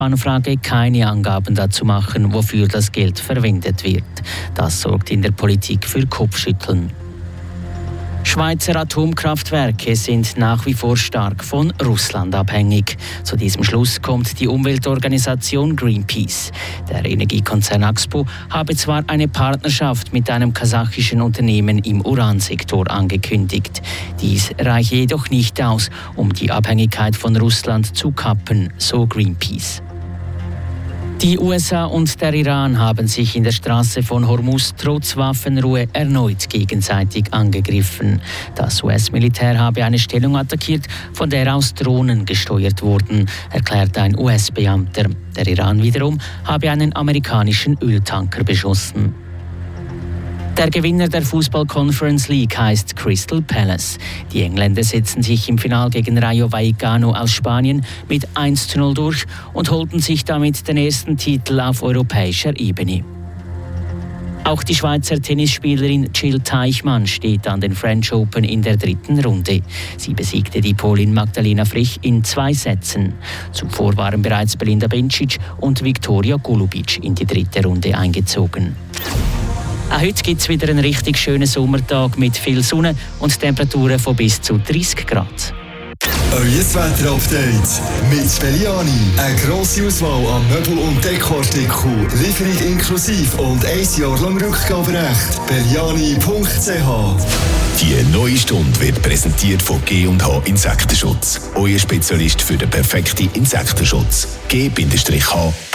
Anfrage keine Angaben dazu machen, wofür das Geld verwendet wird. Das sorgt in der Politik für Kopfschütteln. Schweizer Atomkraftwerke sind nach wie vor stark von Russland abhängig. Zu diesem Schluss kommt die Umweltorganisation Greenpeace. Der Energiekonzern Axpo habe zwar eine Partnerschaft mit einem kasachischen Unternehmen im Uransektor angekündigt. Dies reiche jedoch nicht aus, um die Abhängigkeit von Russland zu kappen, so Greenpeace. Die USA und der Iran haben sich in der Straße von Hormuz trotz Waffenruhe erneut gegenseitig angegriffen. Das US-Militär habe eine Stellung attackiert, von der aus Drohnen gesteuert wurden, erklärt ein US-Beamter. Der Iran wiederum habe einen amerikanischen Öltanker beschossen. Der Gewinner der Fußball Conference League heißt Crystal Palace. Die Engländer setzten sich im Finale gegen Rayo Vallecano aus Spanien mit 1:0 durch und holten sich damit den ersten Titel auf europäischer Ebene. Auch die Schweizer Tennisspielerin Jill Teichmann steht an den French Open in der 3. Runde. Sie besiegte die Polin Magdalena Frich in 2 Sätzen. Zuvor waren bereits Belinda Bencic und Viktoria Golubic in die 3. Runde eingezogen. Auch heute gibt es wieder einen richtig schönen Sommertag mit viel Sonne und Temperaturen von bis zu 30 Grad. Euer Wetter-Update mit Belliani. Eine grosse Auswahl an Möbel- und Dekoartikeln, Lieferung inklusive und 1 Jahr lang Rückgaberecht. Belliani.ch. Die neue Stunde wird präsentiert von G&H Insektenschutz. Euer Spezialist für den perfekten Insektenschutz. G-H.ch.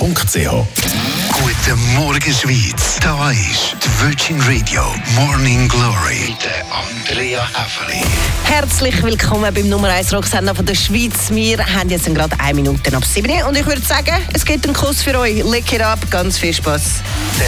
Guten Morgen, Schweiz. Da ist die Virgin Radio Morning Glory mit Andrea Häfeli. Herzlich willkommen beim Nummer 1 Rocksender von der Schweiz. Wir haben jetzt gerade 1 Minute ab 7 und ich würde sagen, es gibt einen Kuss für euch. Lick it up, ganz viel Spaß.